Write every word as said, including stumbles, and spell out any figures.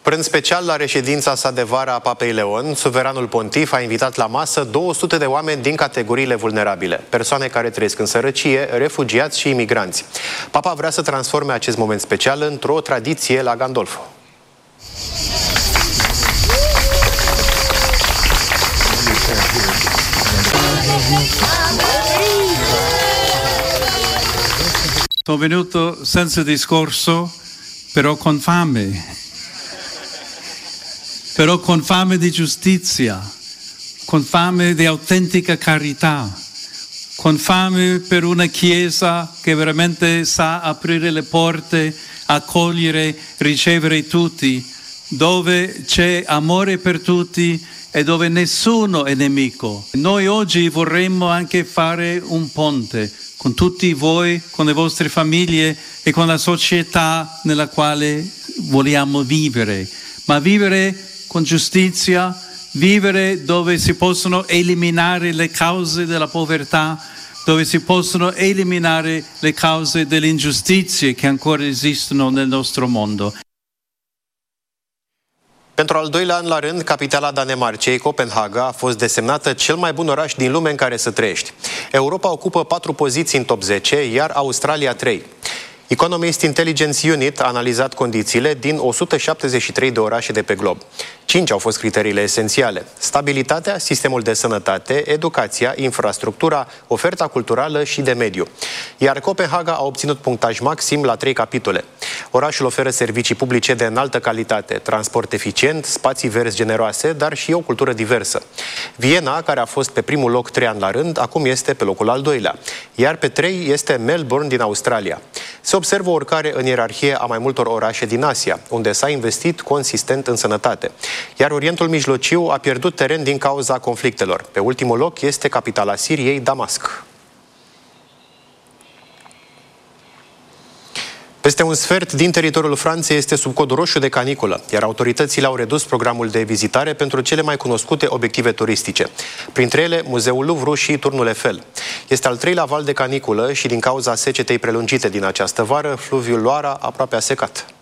Prânz special la reședința sa de vară a Papei Leon, suveranul pontif a invitat la masă două sute de oameni din categoriile vulnerabile, persoane care trăiesc în sărăcie, refugiați și imigranți. Papa vrea să transforme acest moment special într-o tradiție la Gandolfo. Sono venuto senza discorso, però con fame. Però con fame di giustizia, con fame di autentica carità, con fame per una Chiesa che veramente sa aprire le porte, accogliere, ricevere tutti, dove c'è amore per tutti e dove nessuno è nemico. Noi oggi vorremmo anche fare un ponte con tutti voi, con le vostre famiglie e con la società nella quale vogliamo vivere, ma vivere con giustizia, vivere dove si possono eliminare le cause della povertà, dove si possono eliminare le cause delle ingiustizie che ancora esistono nel nostro mondo. Pentru al doilea an la rând, capitala Danemarcei, Copenhaga, a fost desemnată cel mai bun oraș din lume în care să trăiești. Europa ocupă patru poziții în top zece, iar Australia trei. Economist Intelligence Unit a analizat condițiile din o sută șaptezeci și trei de orașe de pe glob. Cinci au fost criteriile esențiale: stabilitatea, sistemul de sănătate, educația, infrastructura, oferta culturală și de mediu. Iar Copenhaga a obținut punctaj maxim la trei capitole. Orașul oferă servicii publice de înaltă calitate, transport eficient, spații verzi generoase, dar și o cultură diversă. Viena, care a fost pe primul loc trei ani la rând, acum este pe locul al doilea. Iar pe trei este Melbourne din Australia. Se observă o urcare în ierarhie a mai multor orașe din Asia, unde s-a investit consistent în sănătate. Iar Orientul Mijlociu a pierdut teren din cauza conflictelor. Pe ultimul loc este capitala Siriei, Damasc. Peste un sfert din teritoriul Franței este sub cod roșu de caniculă, iar autoritățile au redus programul de vizitare pentru cele mai cunoscute obiective turistice. Printre ele, Muzeul Louvre și Turnul Eiffel. Este al treilea val de caniculă și din cauza secetei prelungite din această vară, fluviul Loara aproape a secat.